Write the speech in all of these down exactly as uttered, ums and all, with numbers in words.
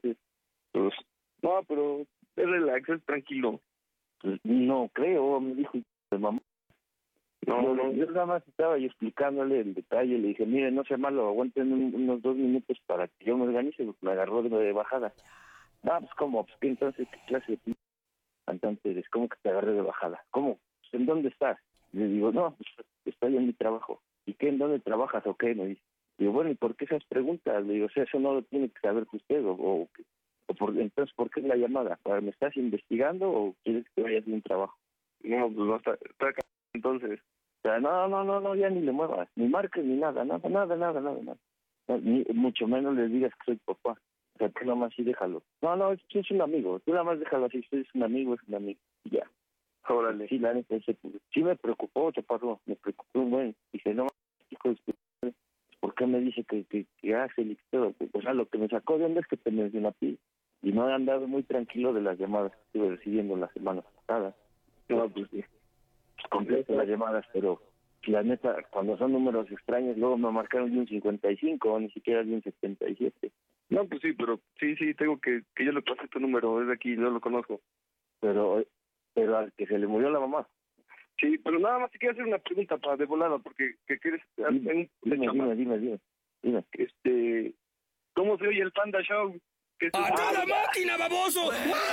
meses. Pues, no, pero es relax, es tranquilo. Pues no creo, me dijo de mamá. No, yo, no. yo nada más estaba yo explicándole el detalle, le dije, mire, no sea malo, aguanten un, unos dos minutos para que yo me organice, me agarró de, de bajada. Ah, pues cómo, pues que entonces, ¿qué clase de p... cantante eres? ¿Cómo que te agarré de bajada? ¿Cómo? Pues, ¿en dónde estás? Le digo, no, pues estoy en mi trabajo. ¿Y qué, en dónde trabajas o qué? Me dice. Digo, bueno, ¿y por qué esas preguntas? Le digo, o sea, eso no lo tiene que saber usted, o, o, o por, entonces, ¿por qué la llamada? ¿Para me estás investigando o quieres que vayas de un trabajo? No, pues no está, está acá, entonces. O sea, no, no, no, no, ya ni le muevas, ni marques ni nada, nada, nada, nada, nada, nada. No, ni, mucho menos le digas que soy papá. O sea, tú nada más sí déjalo. No, no, es, es un amigo, tú nada más déjalo así, si es un amigo, es un amigo, y ya. Órale. Sí, la neta, ese, sí me preocupó, chaparro, me preocupó un buen. Dije, no, hijo de su madre, ¿por qué me dice que, que, que hace el todo? O sea, lo que me sacó de onda es que te mencioné a ti, y no he andado muy tranquilo de las llamadas que estuve recibiendo las semanas pasadas. No, pues sí. Completo las llamadas, pero la neta, cuando son números extraños, luego me marcaron de un cincuenta y cinco, ni siquiera de un setenta y siete. No, pues sí, pero sí, sí, tengo que, que yo le pasé tu número, es de aquí, yo lo conozco. Pero, pero al que se le murió la mamá. Sí, pero nada más te quiero hacer una pregunta para de volada, porque que quieres... Dime, dime, dime, dime, dime, dime. Este, ¿cómo se oye el Panda Show? Que es... ¡A toda máquina, baboso!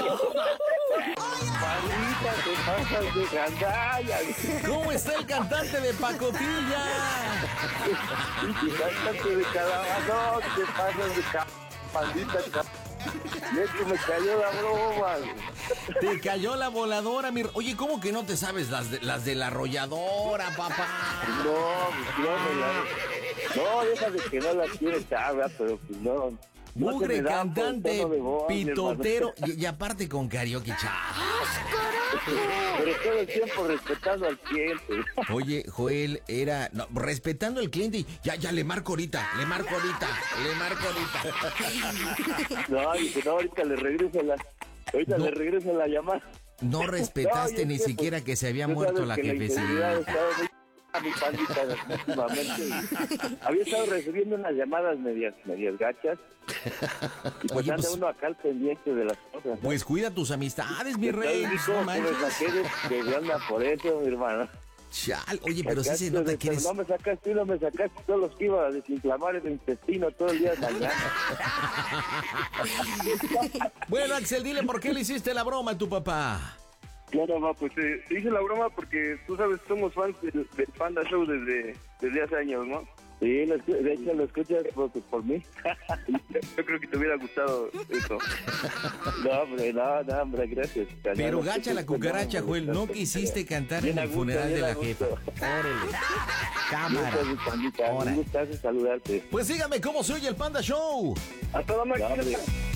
Palita, te pasas de gandalla. ¿Cómo está el cantante de Pacotilla? Y cantante de Calabazón, te pasas de ca... Pandita, ca... Y es que me cayó la broma. Te cayó la voladora, mi... Oye, ¿cómo que no te sabes las de, las de la arrolladora, papá? No, pues no, me la... No, deja de que no la quiere saber, pero pues no. No Mugre cantante, voz, pitotero y, y aparte con karaoke, chaval. Pero todo el tiempo respetando al cliente. Oye, Joel, era... No, respetando al cliente y ya, ya, le marco ahorita, le marco ahorita, le marco ahorita. No, dice, no, ahorita le regreso la... Ahorita no, le regreso la llamada. No respetaste no, ni sé, siquiera pues, que se había tú muerto sabes la que jefecilla. A mi pandita últimamente. Había estado recibiendo unas llamadas medias, medias gachas. Y pues Oye, anda pues, uno acá al pendiente de las cosas. ¿no? Pues cuida tus amistades, mi rey. No No manches. Me saqué de, de onda por eso, mi hermano. Chal, oye, pero sí Sacaste se nota de- que eres... No me sacaste uno, me sacaste todos los que iba a desinflamar el intestino todo el día de mañana. Bueno, Axel, dile por qué le hiciste la broma a tu papá. Claro, va, pues eh, te hice la broma porque tú sabes, somos fans del, del Panda Show desde, desde hace años, ¿no? Sí, lo escu- de hecho lo escuchas por, por mí. Yo creo que te hubiera gustado eso. No, hombre, no, no, hombre, gracias. Pero No, gacha la cucaracha, Joel, no quisiste cantar en el funeral de la jefa. Órale. Cámara. Un Órale. gustazo saludarte. Pues sígame cómo se oye el Panda Show. A toda No, máquina. hombre.